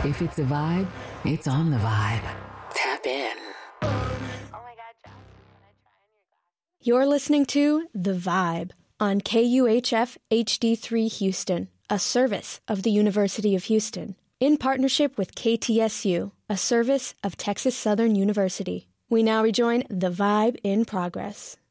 If it's a vibe, it's on the vibe. Tap in. Oh my God, Josh, can I try on your glasses? You're listening to The Vibe on KUHF HD3 Houston, a service of the University of Houston, in partnership with KTSU, a service of Texas Southern University. We now rejoin The Vibe in progress.